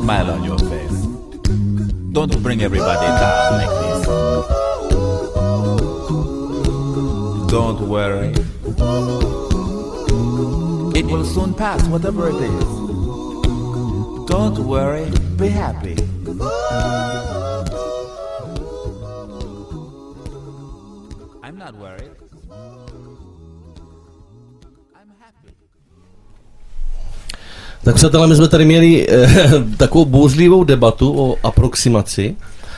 smile on your face. Don't bring everybody down like this. Don't worry. It will soon pass, whatever it is. Don't worry, be happy. I'm not worried. I'm happy. Tak přátelé, my jsme tady měli takovou bouřlivou debatu o aproximaci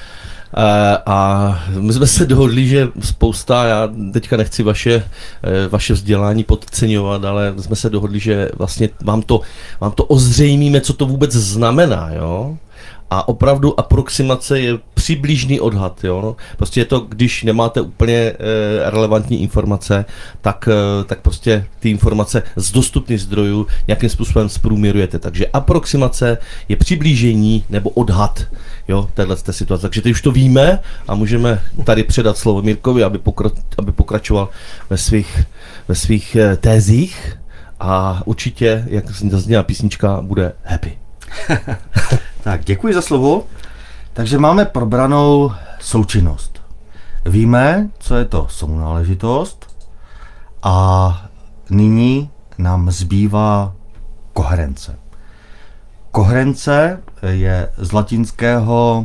a my jsme se dohodli, že spousta, já teďka nechci vaše vzdělání podceňovat, ale jsme se dohodli, že vlastně vám to ozřejmíme, co to vůbec znamená, jo? A opravdu aproximace je přibližný odhad, jo? Prostě je to, když nemáte úplně relevantní informace, tak prostě ty informace z dostupných zdrojů nějakým způsobem zprůměrujete. Takže aproximace je přiblížení nebo odhad, jo, této situace. Takže teď už to víme a můžeme tady předat slovo Mirkovi, aby pokračoval ve svých tézích a určitě, jak zazněla písnička, bude happy. Tak, děkuji za slovo. Takže máme probranou součinnost. Víme, co je to sounáležitost a nyní nám zbývá koherence. Koherence je z latinského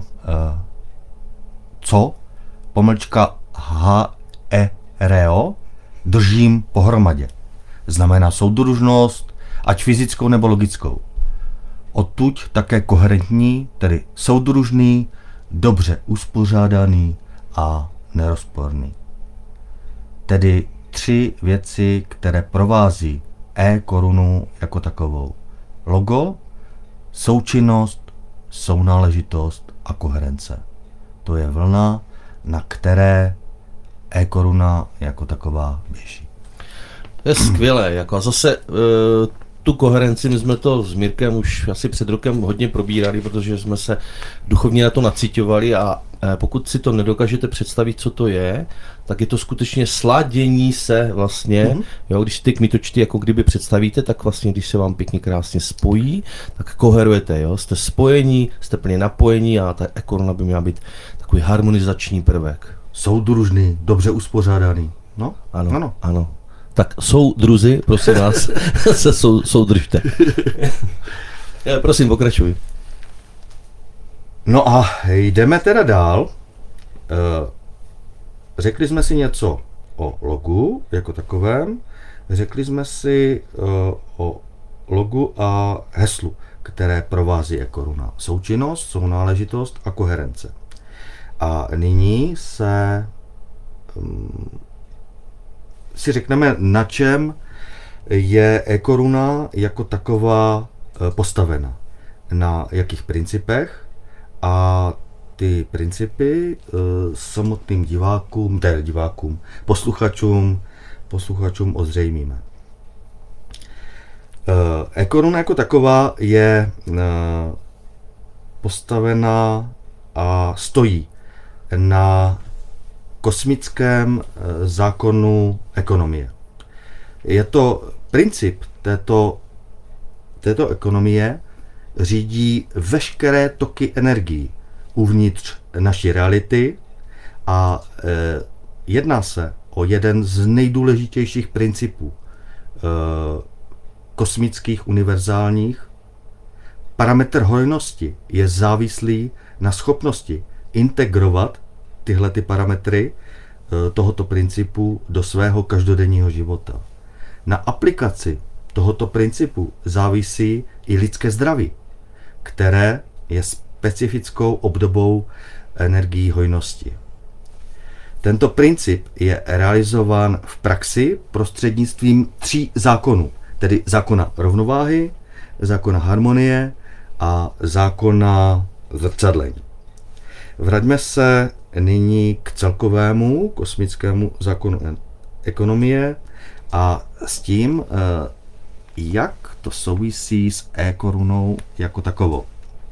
co, _hereo, držím pohromadě. Znamená soudružnost, ať fyzickou nebo logickou. Odtud také koherentní, tedy soudružný, dobře uspořádaný a nerozporný. Tedy 3 věci, které provází e-korunu jako takovou. Logo, součinnost, sounáležitost a koherence. To je vlna, na které e-koruna jako taková běží. Je skvělé, jako a zase tu koherenci, my jsme to s Mirkem už asi před rokem hodně probírali, protože jsme se duchovně na to naciťovali a pokud si to nedokážete představit, co to je, tak je to skutečně sladění se vlastně, jo, když si ty kmitočty jako kdyby představíte, tak vlastně, když se vám pěkně krásně spojí, tak koherujete, jo, jste spojení, jste plně napojení a ta e-koruna by měla být takový harmonizační prvek. Soudružný, dobře uspořádaný. No? Ano. Tak soudruzi, prosím vás, se soudržte. Prosím, pokračuj. No a jdeme teda dál. Řekli jsme si něco o logu jako takovém. Řekli jsme si o logu a heslu, které provází e-koruna. Součinnost, sounáležitost a koherence. A nyní si řekneme, na čem je e-koruna jako taková postavena. Na jakých principech a ty principy samotným posluchačům ozřejmíme. E-koruna jako taková je postavena a stojí na kosmickém zákonu ekonomie. Je to princip této ekonomie řídí veškeré toky energií uvnitř naší reality a jedná se o jeden z nejdůležitějších principů kosmických univerzálních. Parametr hojnosti je závislý na schopnosti integrovat tyhle ty parametry tohoto principu do svého každodenního života. Na aplikaci tohoto principu závisí i lidské zdraví, které je specifickou obdobou energií hojnosti. Tento princip je realizován v praxi prostřednictvím 3 zákonů, tedy zákona rovnováhy, zákona harmonie a zákona zrcadlení. Vraťme se nyní k celkovému kosmickému zákonu ekonomie a s tím, jak to souvisí s e-korunou jako takovou.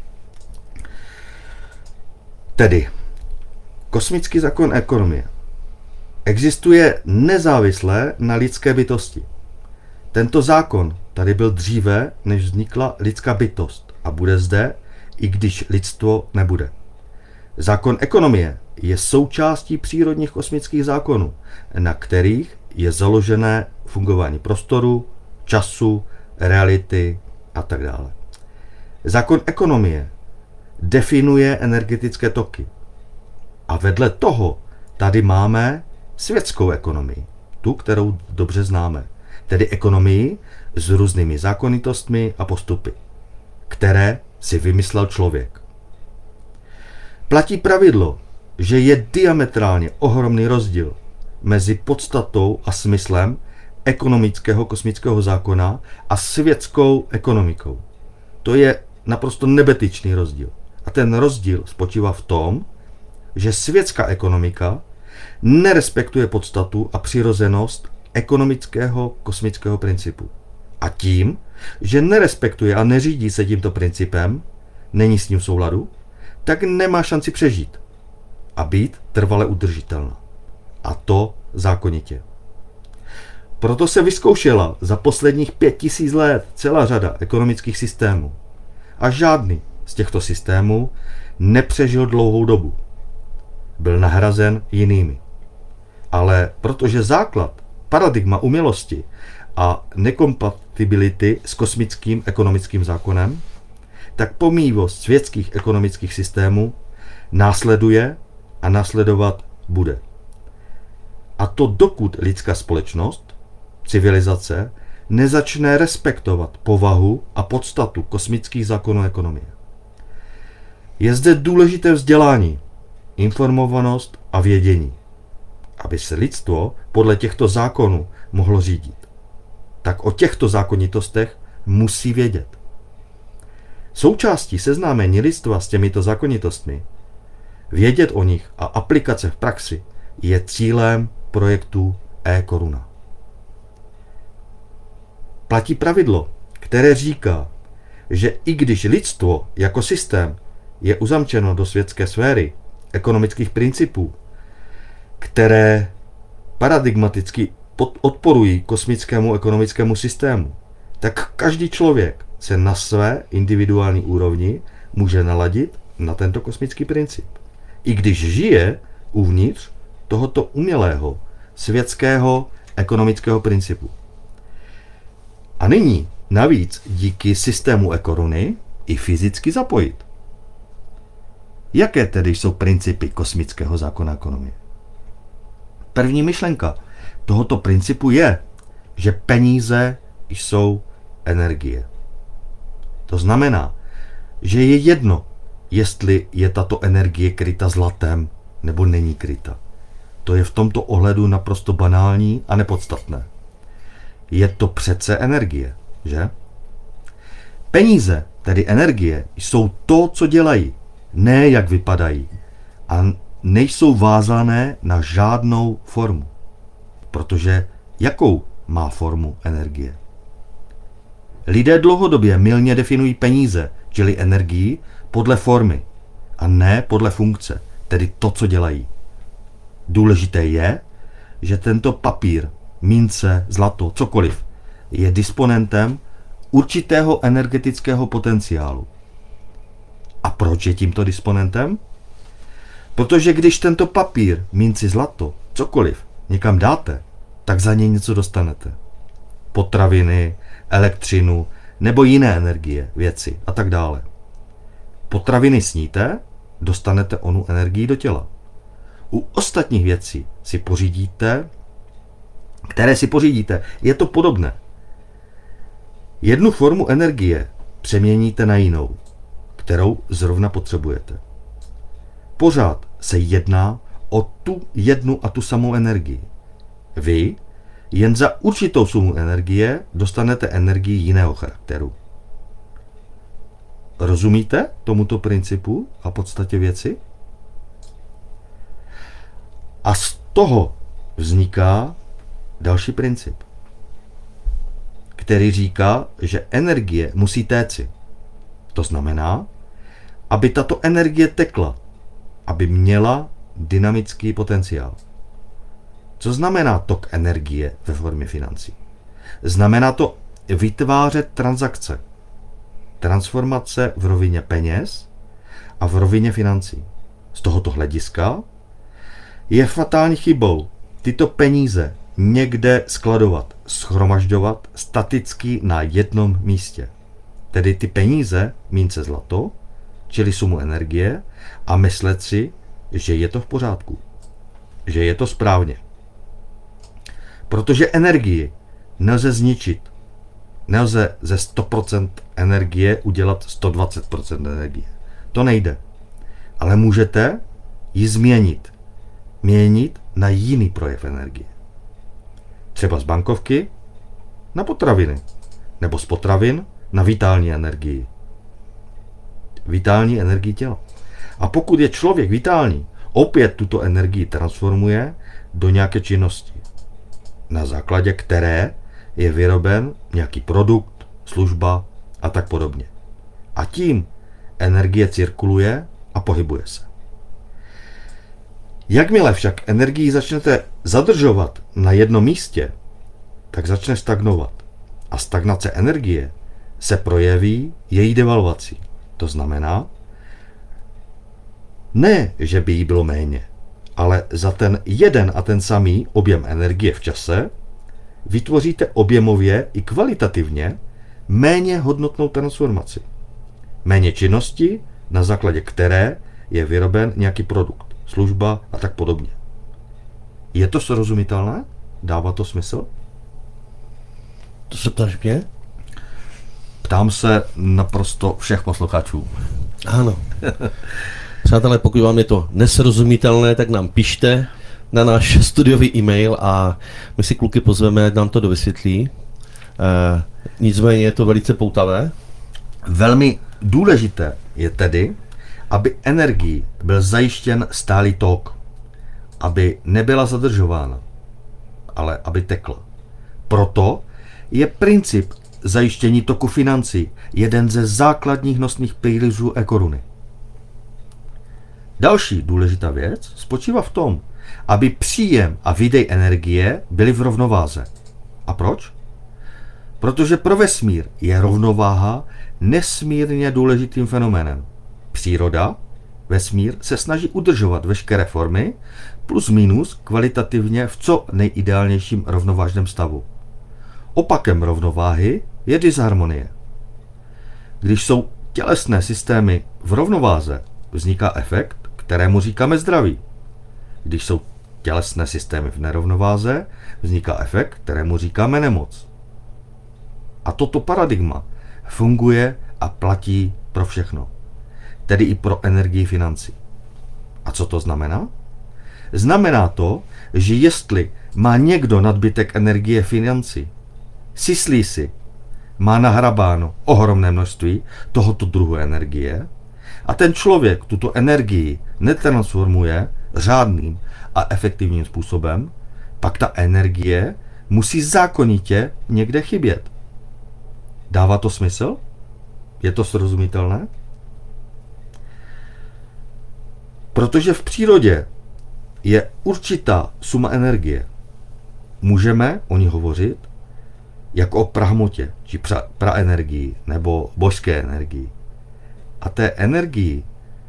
Tedy, kosmický zákon ekonomie existuje nezávisle na lidské bytosti. Tento zákon tady byl dříve, než vznikla lidská bytost a bude zde i když lidstvo nebude. Zákon ekonomie je součástí přírodních kosmických zákonů, na kterých je založené fungování prostoru, času, reality a tak dále. Zákon ekonomie definuje energetické toky. A vedle toho tady máme světskou ekonomii, tu, kterou dobře známe, tedy ekonomii s různými zákonitostmi a postupy, které si vymyslel člověk. Platí pravidlo, že je diametrálně ohromný rozdíl mezi podstatou a smyslem ekonomického kosmického zákona a světskou ekonomikou. To je naprosto nebetyčný rozdíl. A ten rozdíl spočívá v tom, že světská ekonomika nerespektuje podstatu a přirozenost ekonomického kosmického principu. A tím, že nerespektuje a neřídí se tímto principem, není s ním v souladu, tak nemá šanci přežít a být trvale udržitelná. A to zákonitě. Proto se vyzkoušela za posledních 5000 let celá řada ekonomických systémů. A žádný z těchto systémů nepřežil dlouhou dobu. Byl nahrazen jinými. Ale protože základ, paradigma umělosti a nekompatibility s kosmickým ekonomickým zákonem, tak pomíjivost světských ekonomických systémů následuje a následovat bude. A to dokud lidská společnost, civilizace, nezačne respektovat povahu a podstatu kosmických zákonů ekonomie. Je zde důležité vzdělání, informovanost a vědění, aby se lidstvo podle těchto zákonů mohlo řídit. Tak o těchto zákonitostech musí vědět. Součástí seznámení lidstva s těmito zákonitostmi, vědět o nich a aplikace v praxi je cílem projektu e-koruna. Platí pravidlo, které říká, že i když lidstvo jako systém je uzamčeno do světské sféry ekonomických principů, které paradigmaticky odporují kosmickému ekonomickému systému, tak každý člověk se na své individuální úrovni může naladit na tento kosmický princip. I když žije uvnitř tohoto umělého světského ekonomického principu. A nyní navíc díky systému e-koruny i fyzicky zapojit. Jaké tedy jsou principy kosmického zákona ekonomie? První myšlenka tohoto principu je, že peníze jsou energie. To znamená, že je jedno, jestli je tato energie kryta zlatem nebo není kryta. To je v tomto ohledu naprosto banální a nepodstatné. Je to přece energie, že? Peníze, tedy energie, jsou to, co dělají, ne jak vypadají a nejsou vázané na žádnou formu. Protože jakou má formu energie? Lidé dlouhodobě mylně definují peníze, čili energii, podle formy a ne podle funkce, tedy to, co dělají. Důležité je, že tento papír, mince, zlato, cokoliv, je disponentem určitého energetického potenciálu. A proč je tímto disponentem? Protože když tento papír, minci, zlato, cokoliv, někam dáte, tak za něj něco dostanete. Potraviny, elektřinu nebo jiné energie, věci a tak dále. Potraviny sníte, dostanete onu energii do těla. U ostatních věcí které si pořídíte, je to podobné. Jednu formu energie přeměníte na jinou, kterou zrovna potřebujete. Pořád se jedná o tu jednu a tu samou energii. Vy jen za určitou sumu energie dostanete energii jiného charakteru. Rozumíte tomuto principu a podstatě věci? A z toho vzniká další princip, který říká, že energie musí téci. To znamená, aby tato energie tekla, aby měla dynamický potenciál. Co znamená tok energie ve formě financí? Znamená to vytvářet transakce, transformace v rovině peněz a v rovině financí. Z tohoto hlediska je fatální chybou tyto peníze někde skladovat, shromažďovat staticky na jednom místě. Tedy ty peníze, mince zlato, čili sumu energie, a myslet si, že je to v pořádku, že je to správně. Protože energii nelze zničit. Nelze ze 100% energie udělat 120% energie. To nejde. Ale můžete ji změnit. Měnit na jiný projev energie. Třeba z bankovky na potraviny. Nebo z potravin na vitální energii. Vitální energii těla. A pokud je člověk vitální, opět tuto energii transformuje do nějaké činnosti, na základě které je vyroben nějaký produkt, služba a tak podobně. A tím energie cirkuluje a pohybuje se. Jakmile však energii začnete zadržovat na jednom místě, tak začne stagnovat. A stagnace energie se projeví její devalvací. To znamená, ne, že by jí bylo méně, ale za ten jeden a ten samý objem energie v čase vytvoříte objemově i kvalitativně méně hodnotnou transformaci. Méně činnosti, na základě které je vyroben nějaký produkt, služba a tak podobně. Je to srozumitelné? Dává to smysl? To se ptáš mě? Ptám se naprosto všech posluchačů. Ano. Přátelé, pokud vám je to nesrozumitelné, tak nám pište na náš studiový e-mail a my si kluky pozveme, ať nám to dovysvětlí. Nicméně je to velice poutavé. Velmi důležité je tedy, aby energii byl zajištěn stálý tok, aby nebyla zadržována, ale aby tekla. Proto je princip zajištění toku financí jeden ze základních nosných pilířů e-koruny. Další důležitá věc spočívá v tom, aby příjem a výdej energie byly v rovnováze. A proč? Protože pro vesmír je rovnováha nesmírně důležitým fenoménem. Příroda, vesmír se snaží udržovat veškeré formy plus minus kvalitativně v co nejideálnějším rovnovážném stavu. Opakem rovnováhy je disharmonie. Když jsou tělesné systémy v rovnováze, vzniká efekt, kterému říkáme zdraví. Když jsou tělesné systémy v nerovnováze, vzniká efekt, kterému říkáme nemoc. A toto paradigma funguje a platí pro všechno. Tedy i pro energii financí. A co to znamená? Znamená to, že jestli má někdo nadbytek energie financí, syslí si, má nahrabáno ohromné množství tohoto druhu energie a ten člověk tuto energii netransformuje řádným a efektivním způsobem, pak ta energie musí zákonitě někde chybět. Dává to smysl? Je to srozumitelné? Protože v přírodě je určitá suma energie. Můžeme o ní hovořit jako o prahmotě, či praenergii, nebo božské energii. A té energie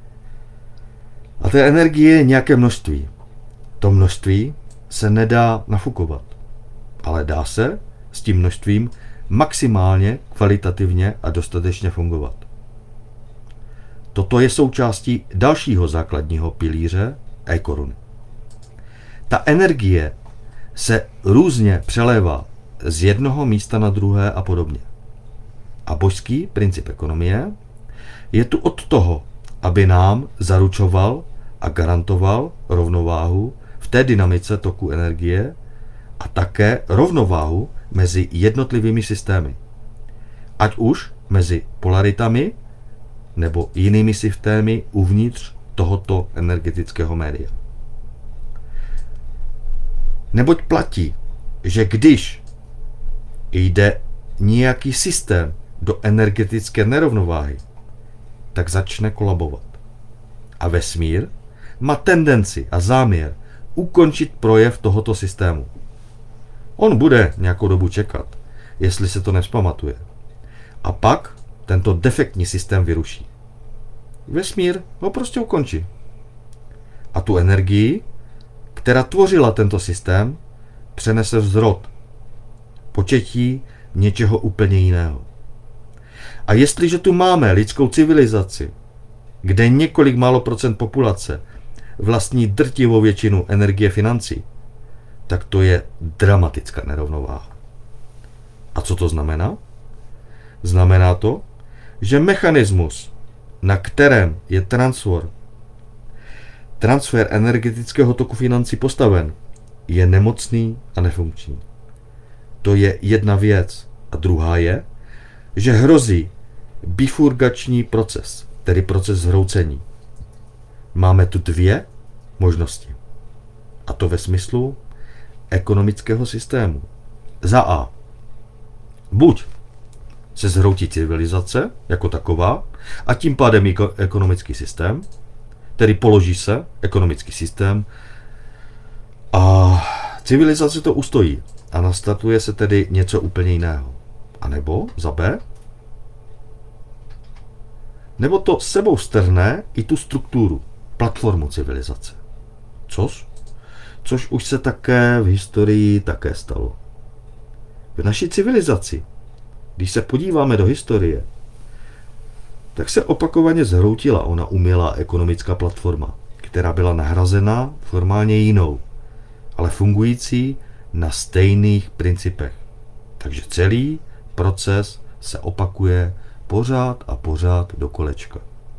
je nějaké množství. To množství se nedá nafukovat, ale dá se s tím množstvím maximálně, kvalitativně a dostatečně fungovat. Toto je součástí dalšího základního pilíře e-koruny. Ta energie se různě přelévá z jednoho místa na druhé a podobně. A božský princip ekonomie je tu od toho, aby nám zaručoval a garantoval rovnováhu v té dynamice toku energie a také rovnováhu mezi jednotlivými systémy. Ať už mezi polaritami nebo jinými systémy uvnitř tohoto energetického média. Neboť platí, že když jde nějaký systém do energetické nerovnováhy, tak začne kolabovat. A vesmír má tendenci a záměr ukončit projev tohoto systému. On bude nějakou dobu čekat, jestli se to nevzpamatuje. A pak tento defektní systém vyruší. Vesmír ho prostě ukončí. A tu energii, která tvořila tento systém, přenese vzrod, početí něčeho úplně jiného. A jestliže tu máme lidskou civilizaci, kde několik málo procent populace vlastní drtivou většinu energie financí, tak to je dramatická nerovnováha. A co to znamená? Znamená to, že mechanismus, na kterém je transfer energetického toku financí postaven, je nemocný a nefunkční. To je jedna věc. A druhá je, že hrozí bifurkační proces, tedy proces zhroucení. Máme tu dvě možnosti. A to ve smyslu ekonomického systému. Za A. Buď se zhroutí civilizace jako taková a tím pádem i ekonomický systém, tedy položí se ekonomický systém a civilizace to ustojí a nastartuje se tedy něco úplně jiného. A nebo za B, nebo to sebou strhne i tu strukturu, platformu civilizace. Což už se také v historii také stalo. V naší civilizaci, když se podíváme do historie, tak se opakovaně zhroutila ona umělá ekonomická platforma, která byla nahrazena formálně jinou, ale fungující na stejných principech. Takže celý proces se opakuje pořád a pořád do kolečka.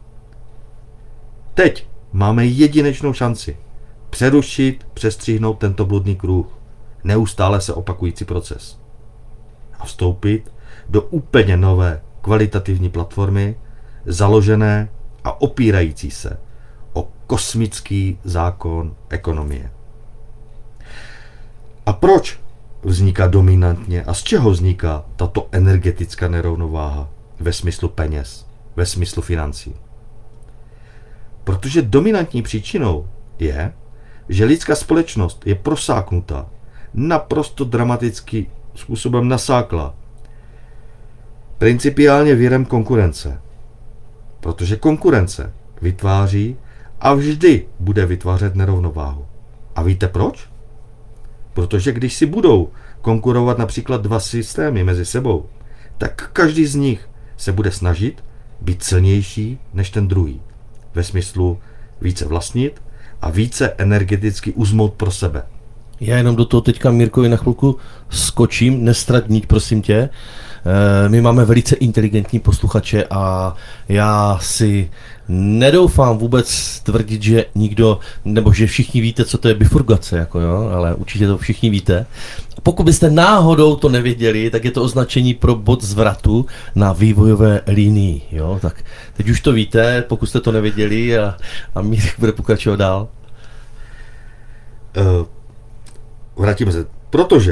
Teď máme jedinečnou šanci přerušit, přestřihnout tento bludný kruh, neustále se opakující proces a vstoupit do úplně nové kvalitativní platformy, založené a opírající se o kosmický zákon ekonomie. A proč vzniká dominantně a z čeho vzniká tato energetická nerovnováha ve smyslu peněz, ve smyslu financí? Protože dominantní příčinou je, že lidská společnost je prosáknutá, naprosto dramatickým způsobem nasáklá, principiálně virem konkurence. Protože konkurence vytváří a vždy bude vytvářet nerovnováhu. A víte proč? Protože když si budou konkurovat například dva systémy mezi sebou, tak každý z nich se bude snažit být silnější než ten druhý. Ve smyslu více vlastnit a více energeticky uzmout pro sebe. Já jenom do toho teďka, Mirkovi, na chvilku skočím, nestratník, prosím tě. My máme velice inteligentní posluchače a já si nedoufám vůbec tvrdit, že nikdo, nebo že všichni víte, co to je bifurkace, jako jo, ale určitě to všichni víte. Pokud byste náhodou to nevěděli, tak je to označení pro bod zvratu na vývojové linii, jo, tak teď už to víte, pokud jste to nevěděli a Mírek bude pokračovat dál. Vrátíme se, protože